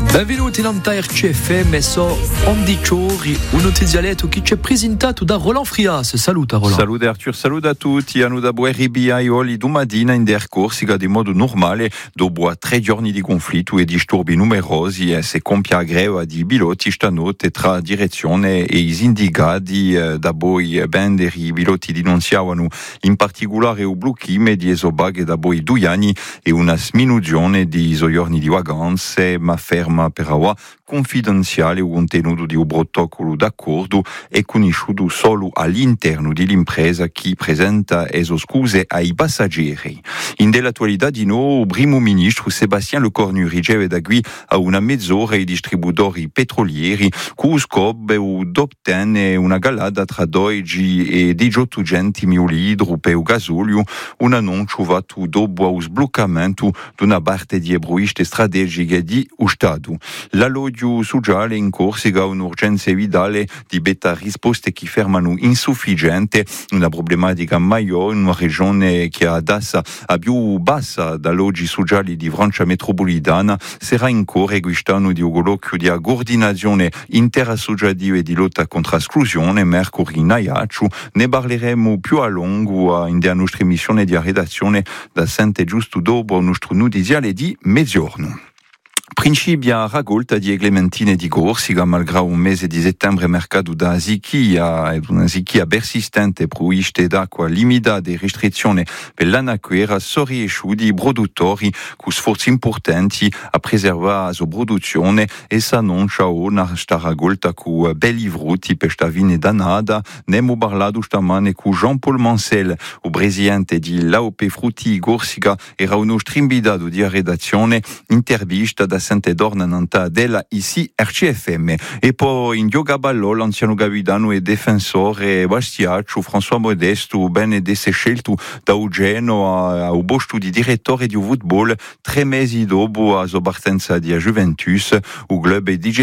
Benvenuti in RCFM e so Andy Ciori, un notizialetto che ci è presentato da Roland Frias. Saluta Roland. Salute Arthur, saluto a tutti. Hanno da buon ribiaioli domattina in der Corsica di modo normale dopo 3 giorni di conflitto e disturbi numerosi e si compia greve di piloti stanotte tra direzione e i sindicati da poi ben dei piloti denunziavano in particolare un blocchime di esobag da poi 2 anni e una sminuzione di giorni di vacanze ma ferma per ora confidenziale il contenuto di un protocollo d'accordo è conosciuto solo all'interno dell'impresa che presenta le scuse ai passeggeri. In dell'attualità di noi, il primo ministro Sébastien Lecornu riceve da qui a una mezz'ora i distributori petrolieri con lo scopo di ottenere una galata tra 12 e 18 centimi litri per il gasolio, un annuncio fatto dopo lo sbloccamento di una parte di ebroiste strategiche di Stato. L'alloggio sociale in Corsica un'urgenza vitale di betta risposte che fermano insufficiente, una problematica maggiore in una regione che ha tassa più bassa dall'alloggi sociali di Francia metropolitana. Sarà in corso quest'anno di un colloquio di coordinazione interassociativa e di lotta contro l'esclusione mercoledì in Ajaccio. Ne parleremo più a lungo in la nostra emissione di redazione da Sente giusto dopo il nostro notiziale di mezzogiorno. Principia raccolta di clementine di Corsica, malgrado un mese di settembre mercato da sequia ed una sequia persistente provviste d'acqua limitata e restrizioni per l'anaquera, sono riusciti i produttori con sforzi importanti a preservare la produzione e s'annuncia una raccolta con belli frutti per questa vine dannata. Ne abbiamo parlato stamane con Jean-Paul Mancel, il presidente di l'AOP Frutti Corsica, era un nostro invitato di redazione, intervista da Sente Dornananta della IC RCFM. E poi in Giocaballo l'anziano capitano e difensore Bastiaccio François Modesto bene desse scelto da Eugenio al posto di direttore di football 3 mesi dopo la sua partenza di Juventus. Il club è